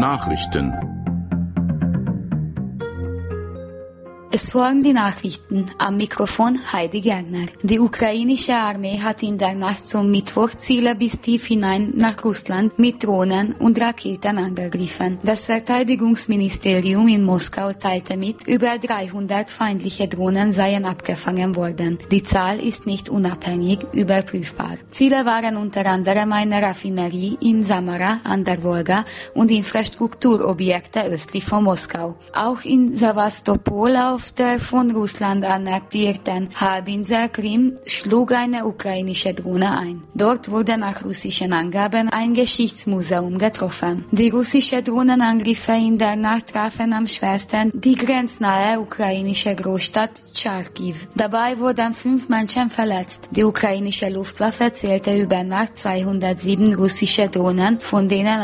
Nachrichten. Es folgen die Nachrichten. Am Mikrofon Heidi Gärtner. Die ukrainische Armee hat in der Nacht zum Mittwoch Ziele bis tief hinein nach Russland mit Drohnen und Raketen angegriffen. Das Verteidigungsministerium in Moskau teilte mit, über 300 feindliche Drohnen seien abgefangen worden. Die Zahl ist nicht unabhängig überprüfbar. Ziele waren unter anderem eine Raffinerie in Samara an der Wolga und Infrastrukturobjekte östlich von Moskau. Auch in Sewastopol auf der von Russland annektierten Halbinsel Krim schlug eine ukrainische Drohne ein. Dort wurde nach russischen Angaben ein Geschichtsmuseum getroffen. Die russischen Drohnenangriffe in der Nacht trafen am schwersten die grenznahe ukrainische Großstadt Charkiw. Dabei wurden 5 Menschen verletzt. Die ukrainische Luftwaffe zählte über Nacht 207 russische Drohnen, von denen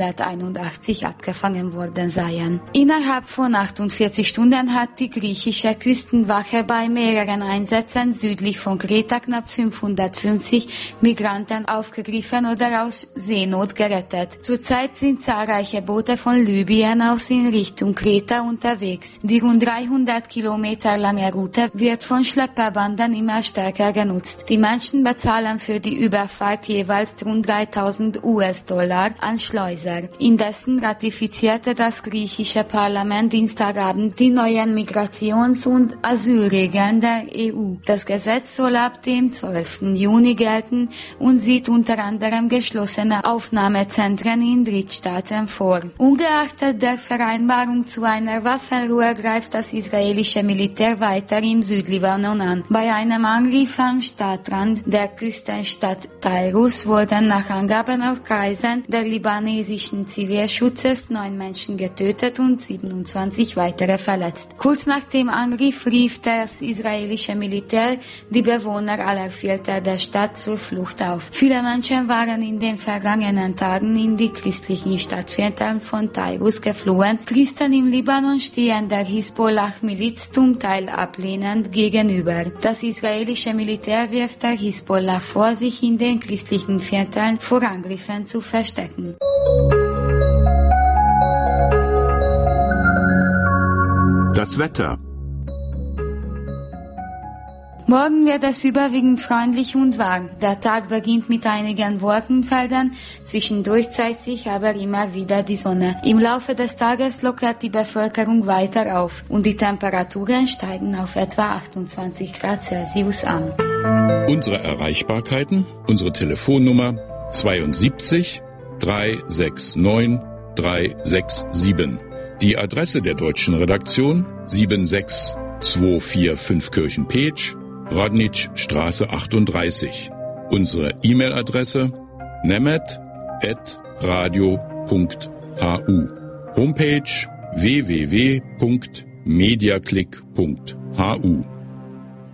181 abgefangen worden seien. Innerhalb von 48 Stunden hat die griechische Küstenwache bei mehreren Einsätzen südlich von Kreta knapp 550 Migranten aufgegriffen oder aus Seenot gerettet. Zurzeit sind zahlreiche Boote von Libyen aus in Richtung Kreta unterwegs. Die rund 300 Kilometer lange Route wird von Schlepperbanden immer stärker genutzt. Die Menschen bezahlen für die Überfahrt jeweils rund 3.000 US-Dollar an Schleuser. Indessen ratifizierte das griechische Parlament Dienstagabend die neuen Migrations- und Asylregeln der EU. Das Gesetz soll ab dem 12. Juni gelten und sieht unter anderem geschlossene Aufnahmezentren in Drittstaaten vor. Ungeachtet der Vereinbarung zu einer Waffenruhe greift das israelische Militär weiter im Südlibanon an. Bei einem Angriff am Stadtrand der Küstenstadt Tairus wurden nach Angaben aus Kreisen der libanesischen Zivilschutzes 9 Menschen getötet und 27 weitere verletzt. Kurz nach dem Angriff rief das israelische Militär die Bewohner aller Viertel der Stadt zur Flucht auf. Viele Menschen waren in den vergangenen Tagen in die christlichen Stadtvierteln von Tairus geflohen. Christen im Libanon stehen der Hisbollah-Miliz zum Teil ablehnend gegenüber. Das israelische Militär wirft der Hisbollah vor, sich in den christlichen Vierteln vor Angriffen zu verstecken. Das Wetter. Morgen wird es überwiegend freundlich und warm. Der Tag beginnt mit einigen Wolkenfeldern, zwischendurch zeigt sich aber immer wieder die Sonne. Im Laufe des Tages lockert die Bevölkerung weiter auf und die Temperaturen steigen auf etwa 28 Grad Celsius an. Unsere Erreichbarkeiten, unsere Telefonnummer 72 369 367. Die Adresse der deutschen Redaktion 76245 Kirchen-Peetsch, Rodnitschstraße 38. Unsere E-Mail-Adresse nemet@radio.hu. Homepage www.mediaclick.hu.